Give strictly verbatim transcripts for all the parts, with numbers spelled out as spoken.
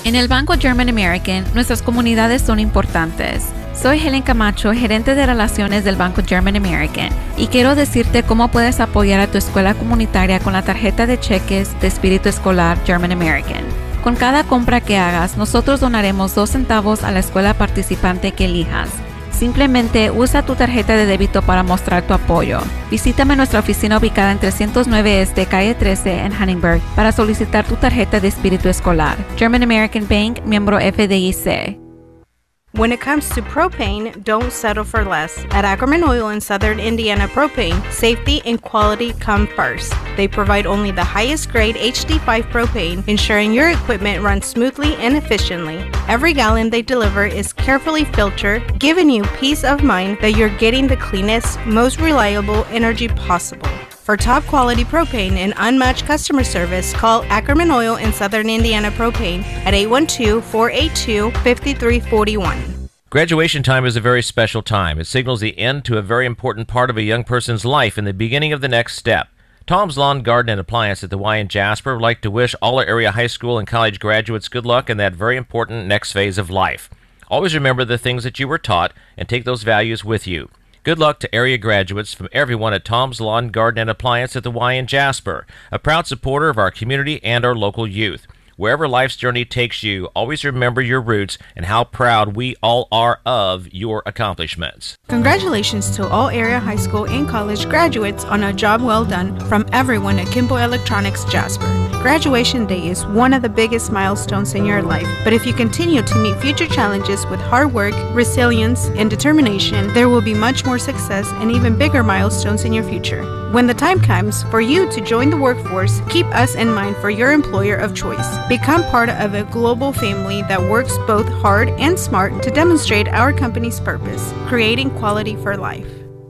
En el Banco German American, nuestras comunidades son importantes. Soy Helen Camacho, gerente de relaciones del Banco German American, y quiero decirte cómo puedes apoyar a tu escuela comunitaria con la tarjeta de cheques de espíritu escolar German American. Con cada compra que hagas, nosotros donaremos dos centavos a la escuela participante que elijas. Simplemente usa tu tarjeta de débito para mostrar tu apoyo. Visítame en nuestra oficina ubicada en trescientos nueve Este, calle trece en Huntingburg para solicitar tu tarjeta de espíritu escolar. German American Bank, miembro F D I C. When it comes to propane, don't settle for less. At Ackerman Oil and Southern Indiana Propane, safety and quality come first. They provide only the highest grade H D five propane, ensuring your equipment runs smoothly and efficiently. Every gallon they deliver is carefully filtered, giving you peace of mind that you're getting the cleanest, most reliable energy possible. For top quality propane and unmatched customer service, call Ackerman Oil and Southern Indiana Propane at eight one two, four eight two, five three four one. Graduation time is a very special time. It signals the end to a very important part of a young person's life and the beginning of the next step. Tom's Lawn, Garden, and Appliance at the Y in Jasper would like to wish all our area high school and college graduates good luck in that very important next phase of life. Always remember the things that you were taught and take those values with you. Good luck to area graduates from everyone at Tom's Lawn, Garden, and Appliance at the Y in Jasper, a proud supporter of our community and our local youth. Wherever life's journey takes you, always remember your roots and how proud we all are of your accomplishments. Congratulations to all area high school and college graduates on a job well done from everyone at Kimball Electronics Jasper. Graduation day is one of the biggest milestones in your life, but if you continue to meet future challenges with hard work, resilience, and determination, there will be much more success and even bigger milestones in your future. When the time comes for you to join the workforce, keep us in mind for your employer of choice. Become part of a global family that works both hard and smart to demonstrate our company's purpose, creating quality for life.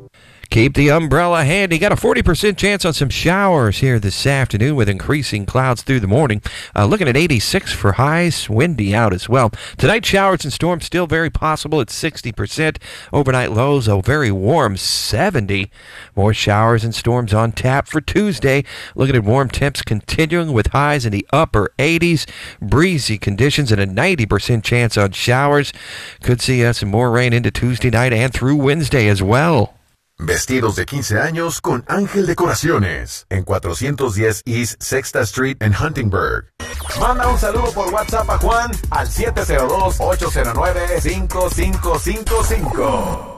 Keep the umbrella handy. Got a forty percent chance on some showers here this afternoon with increasing clouds through the morning. Uh, looking at eighty-six for highs, windy out as well. Tonight, showers and storms still very possible at sixty percent. Overnight lows, a very warm seventy. More showers and storms on tap for Tuesday. Looking at warm temps continuing with highs in the upper eighties. Breezy conditions and a ninety percent chance on showers. Could see us some more rain into Tuesday night and through Wednesday as well. Vestidos de quince años con Ángel Decoraciones en cuatrocientos diez East Sexta Street en Huntingburg. Manda un saludo por WhatsApp a Juan al siete cero dos, ocho cero nueve, cinco cinco cinco cinco.